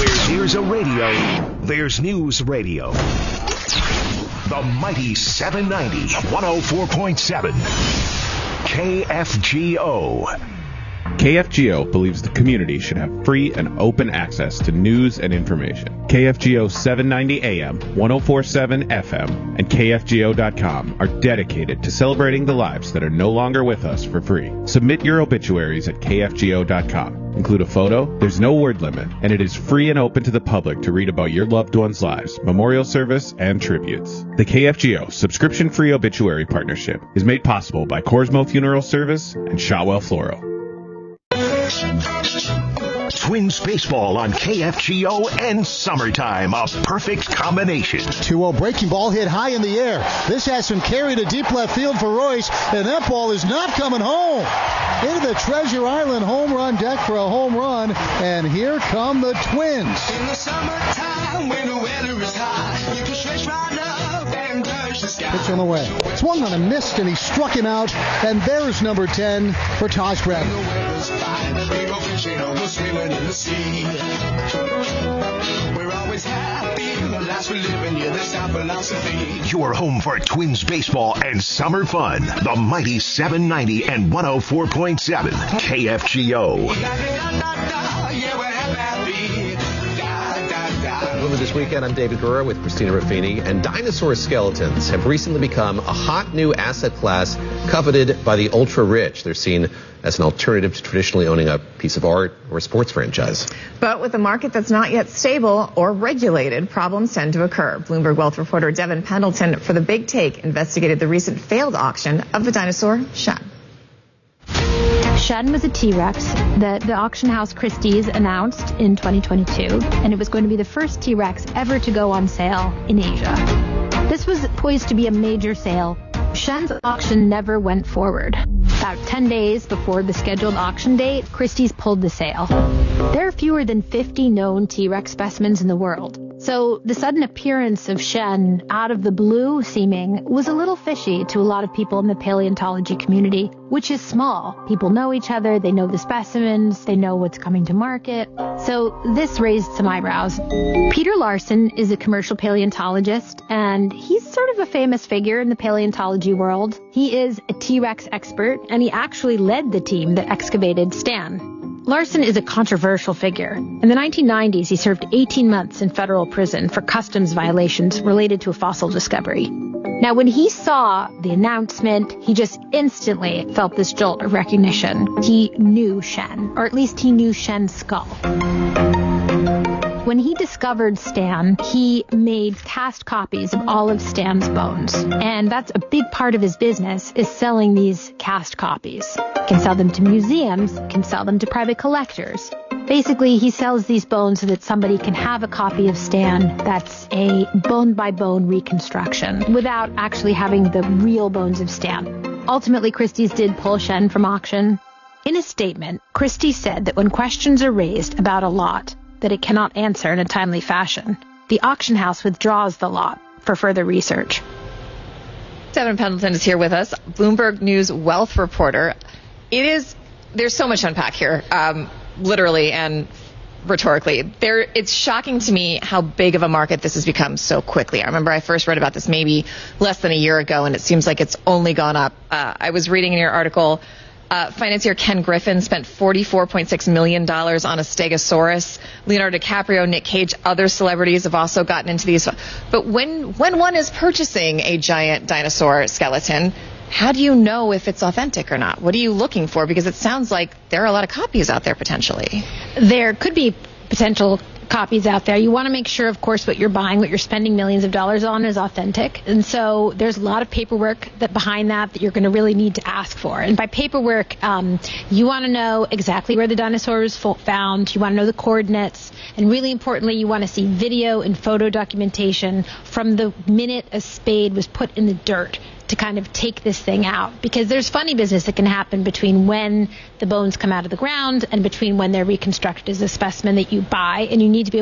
Where there's a radio, there's news radio. The mighty 790, 104.7. KFGO. KFGO believes the community should have free and open access to news and information. KFGO 790 AM, 104.7 FM, and KFGO.com are dedicated to celebrating the lives that are no longer with us for free. Submit your obituaries at KFGO.com. Include a photo, there's no word limit, and it is free and open to the public to read about your loved ones' lives, memorial service, and tributes. The KFGO subscription-free obituary partnership is made possible by Corsmo Funeral Service and Shotwell Floral. Twins baseball on KFGO and summertime, a perfect combination. 2-0 breaking ball hit high in the air. This has been carried to deep left field for Royce, and that ball is not coming home. Into the Treasure Island home run deck for a home run, and here come the Twins. In the summertime, when the weather is hot, you can stretch right up and touch the sky. Pitch on the way. Swung on a missed, and he struck him out, and there's number 10 for Taj Bradley. The weather's fine, we go fishing or we're swimming in the sea. We're always happy, the lives we're living, yeah, that's our philosophy. Your home for Twins baseball and summer fun. The mighty 790 and 104.7 KFGO. Yeah, we're happy. This weekend, I'm David Guerra with Christina Ruffini, and dinosaur skeletons have recently become a hot new asset class coveted by the ultra-rich. They're seen as an alternative to traditionally owning a piece of art or a sports franchise. But with a market that's not yet stable or regulated, problems tend to occur. Bloomberg Wealth reporter Devin Pendleton for The Big Take investigated the recent failed auction of the dinosaur Shen. Shen was a T-Rex that the auction house Christie's announced in 2022, and it was going to be the first T-Rex ever to go on sale in Asia. This was poised to be a major sale. Shen's auction never went forward. About 10 days before the scheduled auction date, Christie's pulled the sale. There are fewer than 50 known T-Rex specimens in the world. So the sudden appearance of Shen, out of the blue seeming, was a little fishy to a lot of people in the paleontology community, which is small. People know each other, they know the specimens, they know what's coming to market. So this raised some eyebrows. Peter Larson is a commercial paleontologist, and he's sort of a famous figure in the paleontology world. He is a T-Rex expert, and he actually led the team that excavated Stan. Larson is a controversial figure. In the 1990s, he served 18 months in federal prison for customs violations related to a fossil discovery. Now, when he saw the announcement, he just instantly felt this jolt of recognition. He knew Shen, or at least he knew Shen's skull. When he discovered Stan, he made cast copies of all of Stan's bones. And that's a big part of his business, is selling these cast copies. He can sell them to museums, can sell them to private collectors. Basically, he sells these bones so that somebody can have a copy of Stan that's a bone-by-bone reconstruction without actually having the real bones of Stan. Ultimately, Christie's did pull Shen from auction. In a statement, Christie said that when questions are raised about a lot that it cannot answer in a timely fashion, the auction house withdraws the lot for further research. Devin Pendleton is here with us, Bloomberg News wealth reporter. There's so much to unpack here, literally and rhetorically. It's shocking to me how big of a market this has become so quickly. I remember I first read about this maybe less than a year ago, and it seems like it's only gone up. I was reading in your article, financier Ken Griffin spent $44.6 million on a Stegosaurus. Leonardo DiCaprio, Nick Cage, other celebrities have also gotten into these. But when one is purchasing a giant dinosaur skeleton, how do you know if it's authentic or not? What are you looking for? Because it sounds like there are a lot of copies out there potentially. There could be potential copies out there. You want to make sure, of course, what you're buying, what you're spending millions of dollars on is authentic. And so there's a lot of paperwork behind that you're going to really need to ask for. And by paperwork, you want to know exactly where the dinosaur was found. You want to know the coordinates. And really importantly, you want to see video and photo documentation from the minute a spade was put in the dirt to kind of take this thing out, because there's funny business that can happen between when the bones come out of the ground and between when they're reconstructed as a specimen that you buy, and you need to be